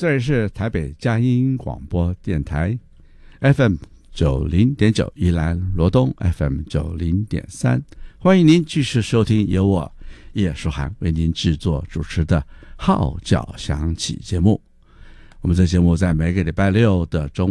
这里是台北佳音广播电台 FM 90.9，宜兰罗东 FM 90.3，欢迎您继续收听由我叶书涵为您制作主持的号角响起节目。我们这节目在每个礼拜六的中